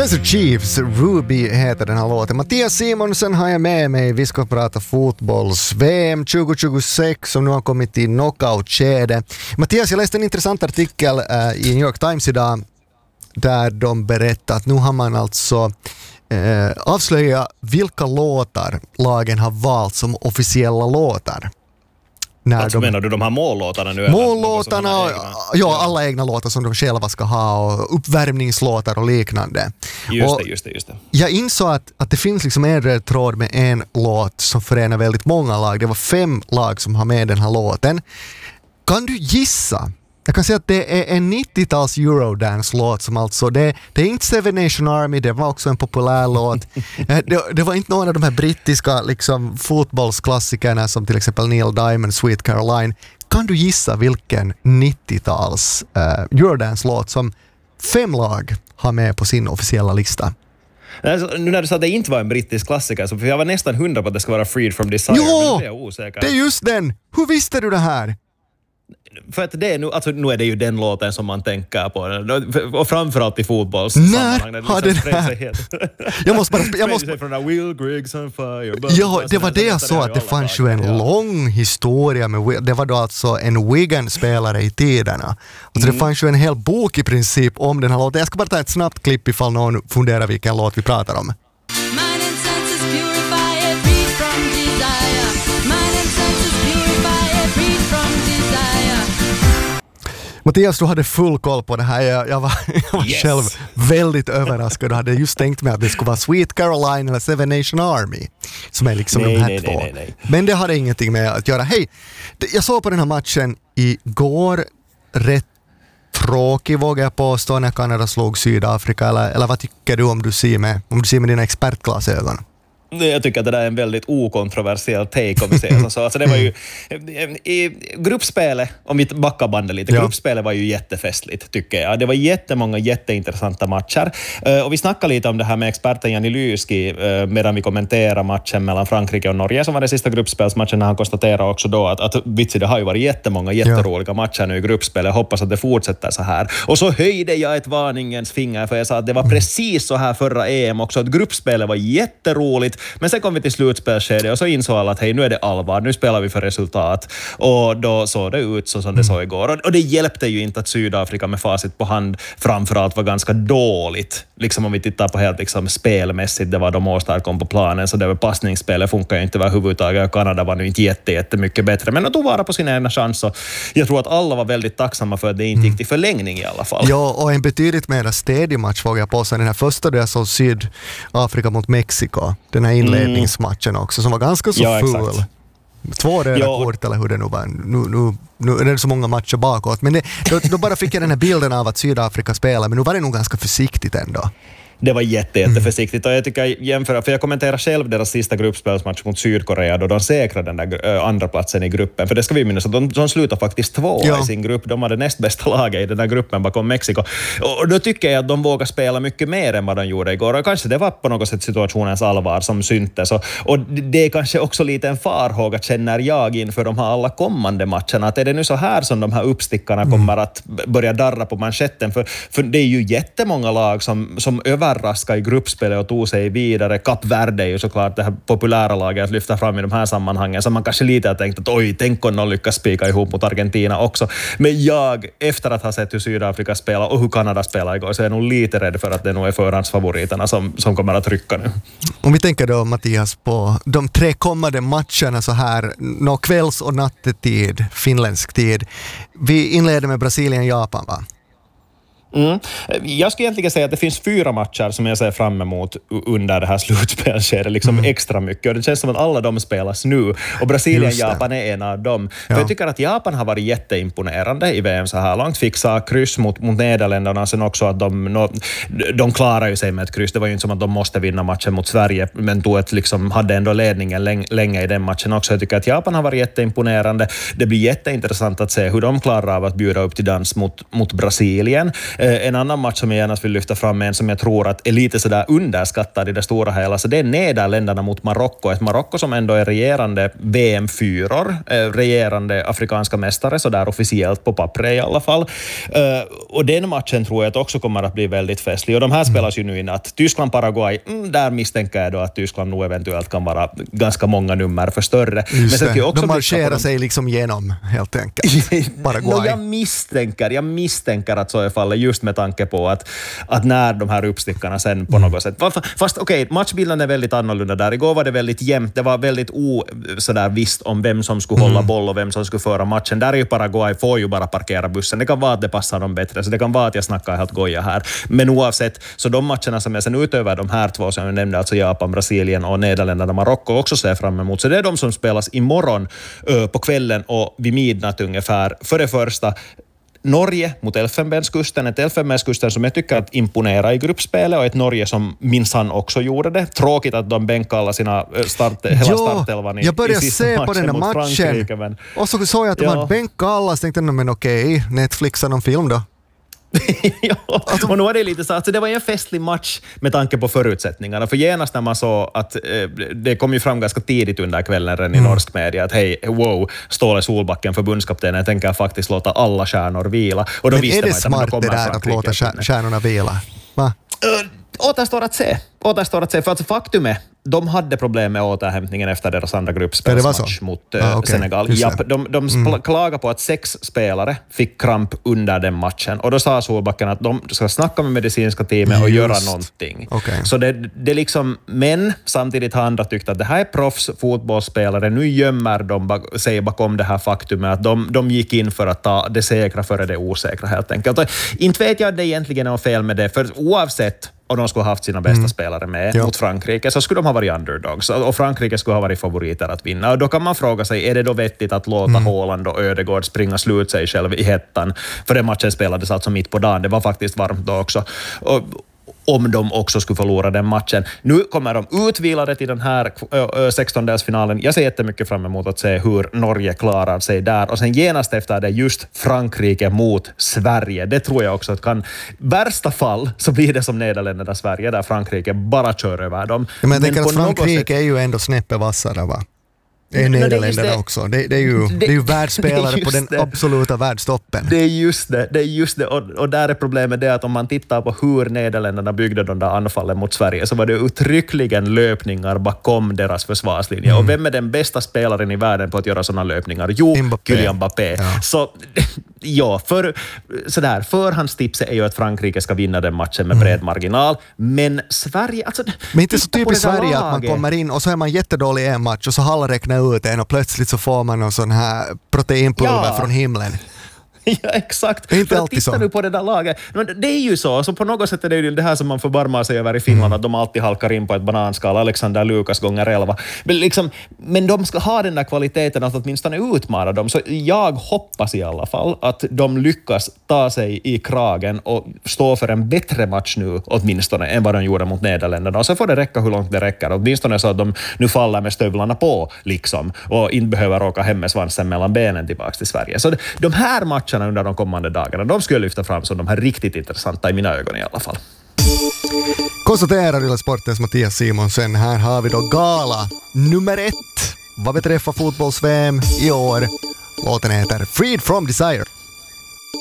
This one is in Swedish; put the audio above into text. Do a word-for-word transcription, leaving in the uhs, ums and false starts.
Kaiser Chiefs, Ruby heter den här låten. Mattias Simonsen har jag med mig. Vi ska prata fotbolls-V M tjugo tjugosex som nu har kommit i knockout-skede. Mattias, jag läste en intressant artikel äh, i New York Times idag där de berättar att nu har man alltså äh, avslöjat vilka låtar lagen har valt som officiella låtar. Alltså de, menar du de här mållåtarna nu? Mållåtarna, ja, alla egna låtar som de själva ska ha och uppvärmningslåtar och liknande. Just och det, just det, just det. Jag insåg att, att det finns liksom en röd tråd med en låt som förenar väldigt många lag. Det var fem lag som har med den här låten. Kan du gissa? Jag kan säga att det är en nittio-tals Eurodance-låt som alltså, det, det är inte Seven Nation Army, det var också en populär låt. det, det var inte någon av de här brittiska liksom, fotbollsklassikerna som till exempel Neil Diamond, Sweet Caroline. Kan du gissa vilken nittio-tals uh, Eurodance-låt som fem lag har med på sin officiella lista? Alltså, nu när du sa att det inte var en brittisk klassiker, så för jag var nästan hundra på att det ska vara Freed from Desire. Jo, men det är jag osäker. Det är just den! Hur visste du det här? För att det är nu, alltså nu är det ju den låten som man tänker på, och framförallt i fotbollssammanhang. När har det här? Jag måste bara... Jag måste... från Will Griggs on fire. Ja, det var det jag sa, att det fanns ju en ja. lång historia med Will. Det var då alltså en Wigan-spelare i tiderna. Alltså mm. det fanns ju en hel bok i princip om den här låten. Jag ska bara ta ett snabbt klipp ifall någon funderar vilken låt vi pratar om. Mattias, du hade full koll på det här. Jag, jag var, jag var yes. själv väldigt överraskad och hade just tänkt mig att det skulle vara Sweet Caroline eller Seven Nation Army som är liksom nej, de här nej, två. Nej, nej, nej. Men det hade ingenting med att göra. Hej, jag såg på den här matchen igår. Rätt tråkig vågar jag påstå när Kanada slog Sydafrika. Eller, eller vad tycker du om du ser med, om du ser med dina expertglasögon? Jag tycker att det där är en väldigt okontroversiell take om vi säger så. Alltså det var ju i gruppspelet, om vi backar bandet lite, ja. gruppspelet var ju jättefestligt tycker jag. Det var jättemånga jätteintressanta matcher. Och vi snackade lite om det här med experten Jani Lyski medan vi kommenterade matchen mellan Frankrike och Norge som var den sista gruppspelsmatchen, när han konstaterade också då att, att vitsi, det har ju varit jättemånga jätteroliga ja. matcher nu i gruppspelet. Jag hoppas att det fortsätter så här. Och så höjde jag ett varningens finger för jag sa att det var precis så här förra E M också, att gruppspelet var jätteroligt. Men sen kom vi till slutspelsskedet och så insåg alla att hej, nu är det allvar, nu spelar vi för resultat. Och då såg det ut så som det såg igår. Och det hjälpte ju inte att Sydafrika med facit på hand framförallt var ganska dåligt. Liksom om vi tittar på helt liksom spelmässigt, det var de åstadkom på planen, så det var passningsspelet funkar ju inte överhuvudtaget. Kanada var nu inte jätte, jättemycket bättre, men de tog vara på sin egna chans. Och jag tror att alla var väldigt tacksamma för att det inte gick till förlängning i alla fall. Ja, och en betydligt mer stedig match vågar jag påstå. Den här första då jag såg Sydafrika mot Mexiko, den här inledningsmatchen också, som var ganska så ja, full. Exakt. Två röda ja. kort eller hur det nu var. Nu, nu, nu är det så många matcher bakåt. Men det, då, då bara fick jag den här bilden av att Sydafrika spelar, men nu var det nog ganska försiktigt ändå. Det var jätte, jätteförsiktigt och jag tycker jämföra, för jag kommenterar själv deras sista gruppspelsmatch mot Sydkorea då de säkrade den där äh, andra platsen i gruppen, för det ska vi minnas att de, de slutade faktiskt två ja. i sin grupp, de var det näst bästa laget i den där gruppen bakom Mexiko, och då tycker jag att de vågar spela mycket mer än vad de gjorde igår, och kanske det var på något sätt situationens allvar som syntes, och, och det är kanske också lite en farhåga känner jag inför de här alla kommande matcherna, att är det nu så här som de här uppstickarna mm. kommer att börja darra på manschetten, för, för det är ju jättemånga lag som, som över raska i gruppspelet och tog sig vidare. Kap Verde är ju såklart det här populära laget att lyfta fram i de här sammanhangen, så man kanske lite har tänkt att oj, tänk om någon lyckas spika ihop mot Argentina också. Men jag, efter att ha sett hur Sydafrika spelar och hur Kanada spelar igår, så är jag nog lite rädd för att det nog är förhandsfavoriterna som, som kommer att rycka nu. Om vi tänker då, Mattias, på de tre kommande matcherna så här, nå kvälls- och nattetid, finländsk tid. Vi inleder med Brasilien-Japan, va? Mm. Jag skulle egentligen säga att det finns fyra matcher som jag ser fram emot under det här slutspelskedet, liksom mm. extra mycket, och det känns som att alla de spelas nu, och Brasilien-Japan är en av dem. Ja. För jag tycker att Japan har varit jätteimponerande i V M så här långt, fixa kryss mot, mot Nederländerna, sen också att de, no, de klarar ju sig med ett kryss, det var ju inte som att de måste vinna matchen mot Sverige, men tog ett, liksom, hade ändå ledningen länge, länge i den matchen också. Jag tycker att Japan har varit jätteimponerande, det blir jätteintressant att se hur de klarar av att bjuda upp till dans mot, mot Brasilien. Eh, en annan match som jag gärna vill lyfta fram, en som jag tror att är lite sådär underskattad i det stora hela, så det är Nederländerna mot Marocko. Ett Marocko som ändå är regerande V M-fyror, eh, regerande afrikanska mästare, så där officiellt på pappret i alla fall. Eh, och den matchen tror jag att också kommer att bli väldigt festlig. Och de här spelas ju nu i natt. Tyskland-Paraguay, mm, där misstänker jag då att Tyskland nog eventuellt kan vara ganska många nummer för större. Men sen ska också de marscherar de... sig liksom genom, helt enkelt. Paraguay. No, jag misstänker, jag misstänker att så är fallet, just med tanke på att, att när de här uppstickarna sen på mm. något sätt. Fast okej, okay, matchbilden är väldigt annorlunda där. Igår var det väldigt jämnt. Det var väldigt o, sådär visst om vem som skulle mm. hålla boll och vem som skulle föra matchen. Där är ju Paraguay, får ju bara parkera bussen. Det kan vara att det passar dem bättre, så det kan vara att jag snackar helt goja här. Men oavsett, så de matcherna som jag sen utöver de här två som jag nämnde, alltså Japan, Brasilien och Nederländerna, Marocko också ser fram emot. Så det är de som spelas imorgon uh, på kvällen och vid midnatt ungefär. För det första Norge mot Elfenbenskusten, ett Elfenbenskusten som jag tycker att imponerar i gruppspelet och ett Norge som minsann också gjorde det. Tråkigt att de bänkade alla sina start, hela jo, startelvan i, jag började i se på den där matchen men... och så såg jag att de ja. hade bänkat alla och tänkte, men okej, Netflixar någon film då? ja, och nu var det lite så att alltså det var en festlig match med tanke på förutsättningarna, för genast när man såg att eh, det kom ju fram ganska tidigt under kvällen redan i mm. norsk media att hej, wow, Ståle Solbacken, förbundskaptenen, tänker faktiskt låta alla stjärnor vila. Och då men visste är det man smart att det där att låta stjärnorna vila? Va? Uh, återstår att se. Återstår att se, för alltså faktum är, de hade problem med återhämtningen efter deras andra gruppspelsmatch mot uh, ah, okay. Senegal. Japp, de de mm. klagade på att sex spelare fick kramp under den matchen. Och då sa Solbacken att de ska snacka med medicinska teamet och Just. göra någonting. Okay. Så det, det liksom, men samtidigt har andra tyckt att det här är proffs fotbollsspelare. Nu gömmer de sig bakom det här faktumet att de, de gick in för att ta det säkra före det osäkra helt enkelt. Och inte vet jag att det egentligen är något fel med det, för oavsett och de skulle ha haft sina bästa mm. spelare med ja. mot Frankrike, så skulle de ha varit underdogs. Och Frankrike skulle ha varit favoriter att vinna. Och då kan man fråga sig, är det då vettigt att låta mm. Haaland och Ödegård springa slut sig själv i hettan? För den matchen spelades alltså mitt på dagen. Det var faktiskt varmt då också. Och om de också skulle förlora den matchen. Nu kommer de utvilade till den här sextondelsfinalen. Jag ser jättemycket fram emot att se hur Norge klarar sig där. Och sen genast efter det just Frankrike mot Sverige. Det tror jag också att kan... Värsta fall så blir det som Nederländerna Sverige, där Frankrike bara kör över dem. Ja, men jag tänker att Frankrike sätt... är ju ändå snäppet vassare, va? Det är Nederländerna också. Det, det, är ju, det, det är ju världsspelare på den det. absoluta världstoppen. Det är just det. det, är just det. Och, och där är problemet det att om man tittar på hur Nederländerna byggde de där anfallen mot Sverige, så var det uttryckligen löpningar bakom deras försvarslinje. Mm. Och vem är den bästa spelaren i världen på att göra sådana löpningar? Jo, Mbappé. Kylian Mbappé. Ja. Så ja, för, sådär, förhandstipset är ju att Frankrike ska vinna den matchen med mm. bred marginal. Men Sverige... Alltså, men inte så typiskt Sverige att man kommer in och så är man jättedålig i en match och så halvräknar ut en och plötsligt så får man någon sån här proteinpulver ja. från himlen. Ja, exakt. Det är inte för alltid tittar så. Du på det där laget. Men det är ju så. Så på något sätt är det ju det här som man förbarmar sig över i Finland, mm. att de alltid halkar in på ett bananskal. Alexander Lukas gånger elva. Men, liksom, men de ska ha den där kvaliteten att åtminstone utmana dem. Så jag hoppas i alla fall att de lyckas ta sig i kragen och stå för en bättre match nu åtminstone än vad de gjorde mot Nederländerna. Och så får det räcka hur långt det räcker. Åtminstone så att de nu faller med stövlarna på liksom, och inte behöver åka hem med svansen mellan benen tillbaka till Sverige. Så de här matcherna under de kommande dagarna, de skulle lyfta fram som de här riktigt intressanta i mina ögon i alla fall. Konstaterar Yle Sportens Mattias Simonsen. Här har vi då gala nummer ett vad beträffar fotbolls-V M i år. Låten heter Freed from Desire.